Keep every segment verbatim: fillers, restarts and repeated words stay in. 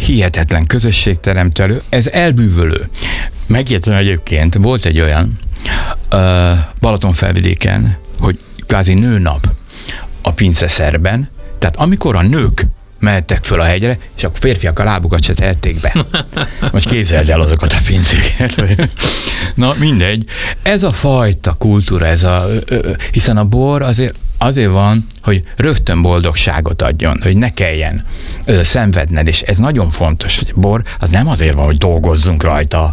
hihetetlen közösségteremtő, ez elbűvölő. Megjegyzem egyébként, volt egy olyan uh, Balatonfelvidéken, hogy kvázi nőnap a pinceszerben, tehát amikor a nők mehettek föl a hegyre, és a férfiak a lábukat se tehették be. Most képzeld el azokat a pincéket. Na mindegy. Ez a fajta kultúra, ez a, hiszen a bor azért, azért van, hogy rögtön boldogságot adjon, hogy ne kelljen ö, szenvedned, és ez nagyon fontos, hogy a bor az nem azért van, hogy dolgozzunk rajta.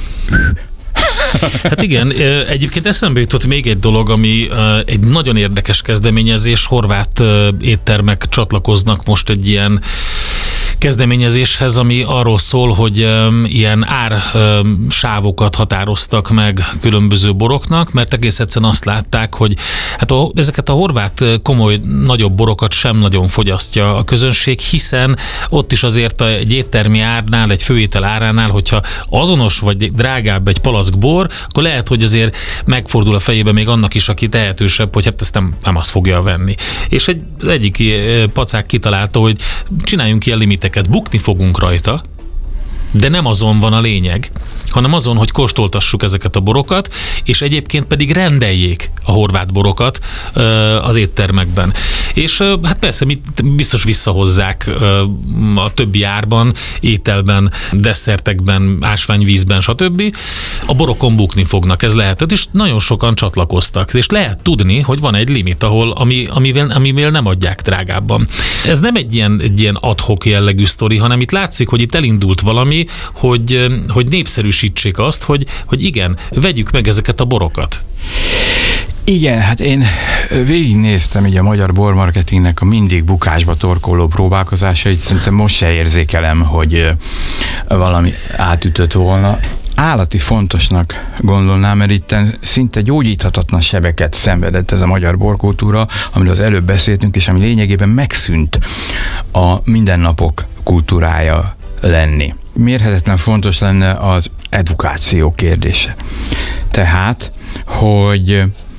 Hát igen, egyébként eszembe jutott még egy dolog, ami egy nagyon érdekes kezdeményezés, horvát éttermek csatlakoznak most egy ilyen kezdeményezéshez, ami arról szól, hogy ilyen ársávokat határoztak meg különböző boroknak, mert egész egyszerűen azt látták, hogy hát a, ezeket a horvát komoly, nagyobb borokat sem nagyon fogyasztja a közönség, hiszen ott is azért egy éttermi árnál, egy főétel áránál, hogyha azonos vagy drágább egy palack bor, akkor lehet, hogy azért megfordul a fejébe még annak is, aki tehetősebb, hogy hát ezt nem, nem azt fogja venni. És egy, egyik pacák kitalálta, hogy csináljunk ilyen limiteket, bukni fogunk rajta, de nem azon van a lényeg, hanem azon, hogy kóstoltassuk ezeket a borokat, és egyébként pedig rendeljék a horvát borokat az éttermekben. És hát persze biztos visszahozzák a többi árban, ételben, desszertekben, ásványvízben, stb. A borokon bukni fognak, ez lehetett, és nagyon sokan csatlakoztak. És lehet tudni, hogy van egy limit, ahol, ami, amivel, amivel nem adják drágábban. Ez nem egy ilyen, egy ilyen ad-hoc jellegű sztori, hanem itt látszik, hogy itt elindult valami, hogy, hogy népszerűsítsék azt, hogy, hogy igen, vegyük meg ezeket a borokat. Igen, hát én végignéztem így a magyar bormarketingnek a mindig bukásba torkoló próbálkozásait, szerintem most se érzékelem, hogy valami átütött volna. Állati fontosnak gondolnám, mert itt szinte gyógyíthatatlan sebeket szenvedett ez a magyar borkultúra, amiről az előbb beszéltünk, és ami lényegében megszűnt a mindennapok kultúrája lenni. Mérhetetlen fontos lenne az edukáció kérdése. Tehát, hogy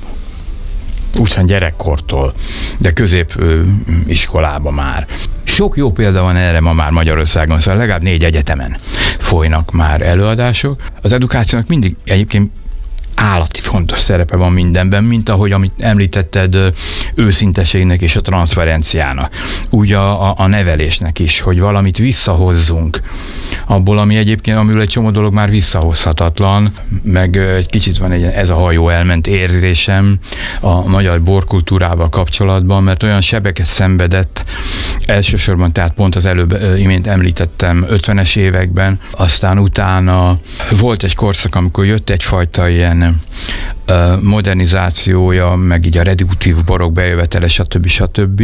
úgysem gyerekkortól, de középiskolában már. Sok jó példa van erre ma már Magyarországon, szóval legalább négy egyetemen folynak már előadások. Az edukációnak mindig egyébként állati fontos szerepe van mindenben, mint ahogy, amit említetted, őszinteségnek és a transzparenciának. Úgy a, a, a nevelésnek is, hogy valamit visszahozzunk abból, ami egyébként, amiről egy csomó dolog már visszahozhatatlan, meg egy kicsit van egy ez a hajó elment érzésem a magyar borkultúrával kapcsolatban, mert olyan sebeket szenvedett elsősorban, tehát pont az előbb imént említettem ötvenes években, aztán utána volt egy korszak, amikor jött egyfajta ilyen modernizációja, meg így a reduktív borok bejövetele, stb. stb.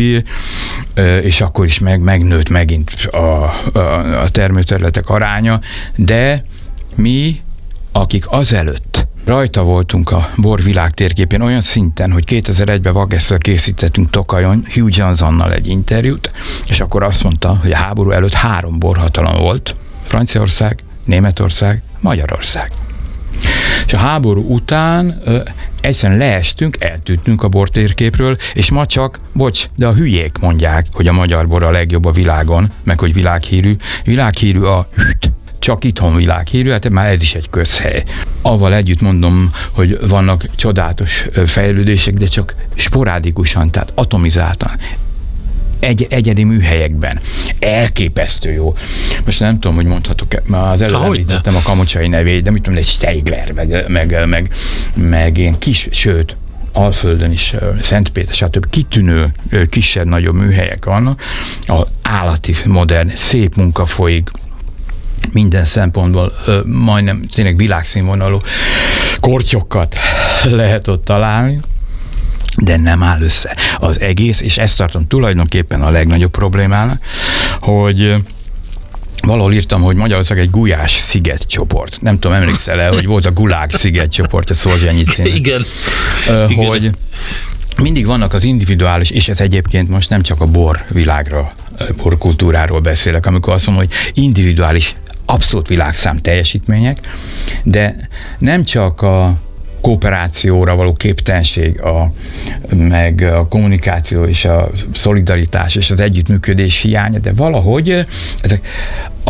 És akkor is meg, megnőtt megint a, a, a termőterületek aránya, de mi, akik azelőtt rajta voltunk a bor világtérképén olyan szinten, hogy kétezer-egyben Vagesszel készítettünk Tokajon Hugh Johnsonnal egy interjút, és akkor azt mondta, hogy a háború előtt három borhatalom volt, Franciaország, Németország, Magyarország. És a háború után ö, egyszerűen leestünk, eltűntünk a bortérképről, és ma csak, bocs, de a hülyék mondják, hogy a magyar bor a legjobb a világon, meg hogy világhírű. Világhírű a hüt. Csak itthon világhírű, hát már ez is egy közhely. Avval együtt mondom, hogy vannak csodálatos fejlődések, de csak sporádikusan, tehát atomizáltan. Egy, egyedi műhelyekben. Elképesztő jó. Most nem tudom, hogy mondhatok, már az előbb említettem a kamocsai nevét, de mit tudom, egy Steigler, meg, meg, meg, meg ilyen kis, sőt, Alföldön is, Szentpéter, stb. Kitűnő, kisebb-nagyobb műhelyek vannak, ahol állati, modern, szép munka folyik, minden szempontból majdnem tényleg világszínvonalú kortyokat lehet ott találni, de nem áll össze az egész, és ezt tartom tulajdonképpen a legnagyobb problémának, hogy valahol írtam, hogy Magyarország egy gulyás szigetcsoport. Nem tudom, emlékszel-e, hogy volt a Gulág szigetcsoport a Szolzsenyicin. Igen. Hogy Igen. mindig vannak az individuális, és ez egyébként most nem csak a bor világra, borkultúráról beszélek, amikor azt mondom, hogy individuális, abszolút világszám teljesítmények, de nem csak a kooperációra való képtelenség, a, meg a kommunikáció és a szolidaritás és az együttműködés hiánya, de valahogy ezek